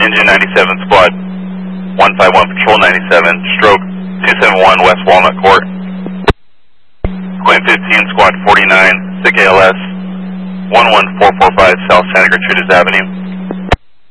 Engine 97 Squad 151 Patrol 97, stroke 271 West Walnut Court. Queen 15 Squad 49, SIC ALS 11445 South Santa Gertrudis Avenue.